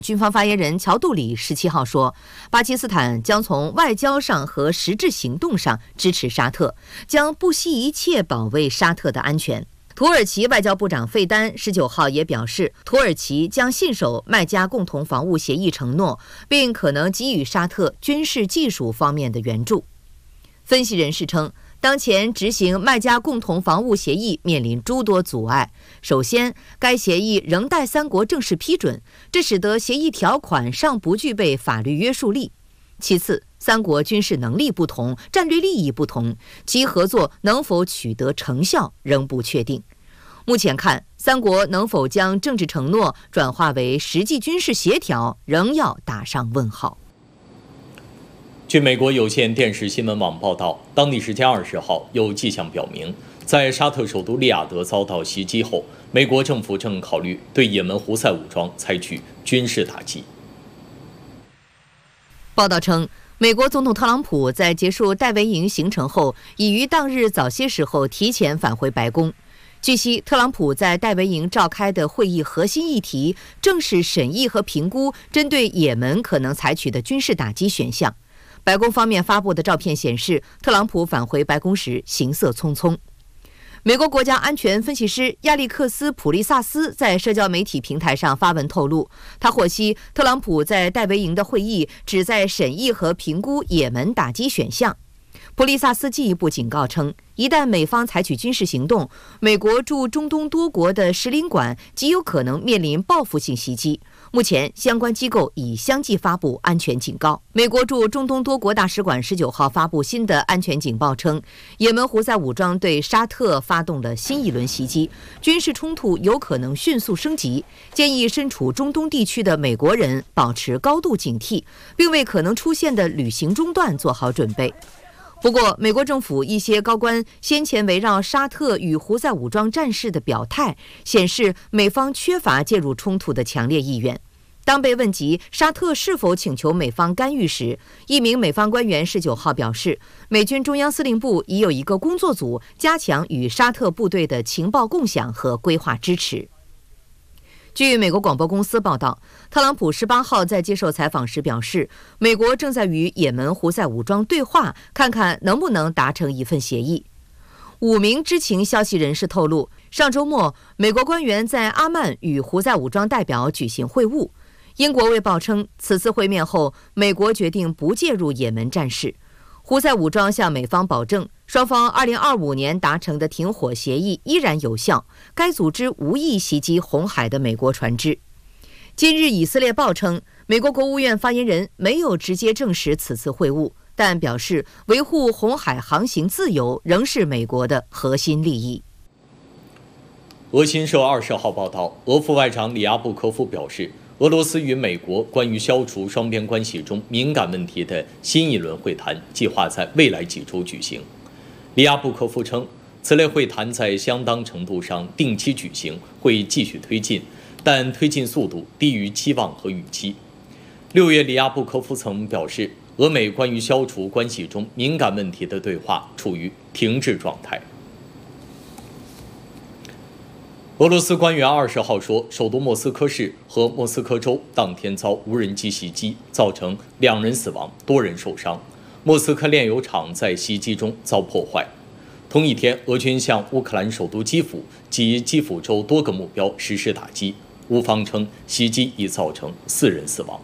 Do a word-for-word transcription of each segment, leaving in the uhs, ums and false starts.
军方发言人乔杜里十七号说，巴基斯坦将从外交上和实质行动上支持沙特，将不惜一切保卫沙特的安全。土耳其外交部长费丹十九号也表示，土耳其将信守麦加共同防务协议承诺，并可能给予沙特军事技术方面的援助。分析人士称，当前执行麦加共同防务协议面临诸多阻碍。首先，该协议仍待三国正式批准，这使得协议条款尚不具备法律约束力。其次，三国军事能力不同，战略利益不同，其合作能否取得成效仍不确定。目前看，三国能否将政治承诺转化为实际军事协调，仍要打上问号。 据美国有线电视新闻网报道，当地时间二十号，有迹象表明，在沙特首都利雅得遭到袭击后，美国政府正考虑对也门胡塞武装采取军事打击。 报道称，美国总统特朗普在结束戴维营行程后，已于当日早些时候提前返回白宫。据悉，特朗普在戴维营召开的会议核心议题正是审议和评估针对也门可能采取的军事打击选项。白宫方面发布的照片显示，特朗普返回白宫时行色匆匆。美国国家安全分析师亚历克斯·普利萨斯在社交媒体平台上发文透露，他获悉特朗普在戴维营的会议旨在审议和评估也门打击选项。普利萨斯进一步警告称，一旦美方采取军事行动，美国驻中东多国的使领馆极有可能面临报复性袭击。目前，相关机构已相继发布安全警告。美国驻中东多国大使馆十九号发布新的安全警报称，也门胡塞武装对沙特发动了新一轮袭击，军事冲突有可能迅速升级，建议身处中东地区的美国人保持高度警惕，并为可能出现的旅行中断做好准备。不过，美国政府一些高官先前围绕沙特与胡塞武装战事的表态，显示美方缺乏介入冲突的强烈意愿。当被问及沙特是否请求美方干预时，一名美方官员十九号表示，美军中央司令部已有一个工作组加强与沙特部队的情报共享和规划支持。据美国广播公司报道，特朗普十八号在接受采访时表示，美国正在与也门胡塞武装对话，看看能不能达成一份协议。五名知情消息人士透露，上周末，美国官员在阿曼与胡塞武装代表举行会晤。英国卫报称，此次会面后，美国决定不介入也门战事。胡塞武装向美方保证，双方二零二五年达成的停火协议依然有效，该组织无意袭击红海的美国船只。今日以色列报称，美国国务院发言人没有直接证实此次会晤，但表示维护红海航行自由仍是美国的核心利益。 俄新社二十号报道，俄副外长里亚布科夫表示，俄罗斯与美国关于消除双边关系中敏感问题的新一轮会谈计划在未来几周举行。里亚布科夫称，此类会谈在相当程度上定期举行，会继续推进，但推进速度低于期望和预期。六月，里亚布科夫曾表示，俄美关于消除关系中敏感问题的对话处于停滞状态。俄罗斯官员二十号说，首都莫斯科市和莫斯科州当天遭无人机袭击，造成两人死亡，多人受伤。莫斯科炼油厂在袭击中遭破坏。同一天，俄军向乌克兰首都基辅及基辅州多个目标实施打击。乌方称，袭击已造成四人死亡。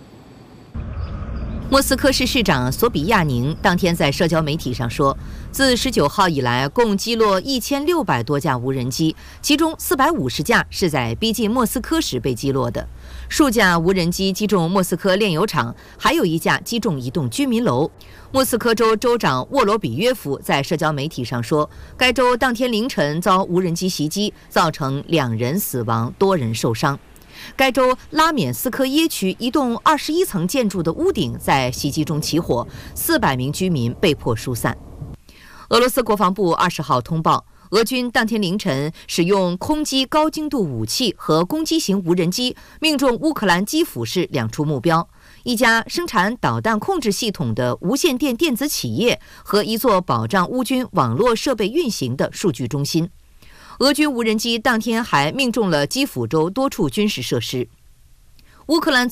莫斯科市市长索比亚宁当天在社交媒体上说，自十九号以来，共击落一千六百多架无人机，其中四百五十架是在逼近莫斯科时被击落的。数架无人机击中莫斯科炼油厂，还有一架击中一栋居民楼。莫斯科州州长沃罗比约夫在社交媒体上说，该州当天凌晨遭无人机袭击，造成两人死亡，多人受伤。该州拉缅斯科耶区一栋二十一层建筑的屋顶在袭击中起火，四百名居民被迫疏散。俄罗斯国防部二十号通报，俄军当天凌晨使用空击高精度武器和攻击型无人机，命中乌克兰基辅市两处目标，一家生产导弹控制系统的无线电电子企业和一座保障乌军网络设备运行的数据中心。俄军无人机当天还命中了基辅州多处军事设施。 乌克兰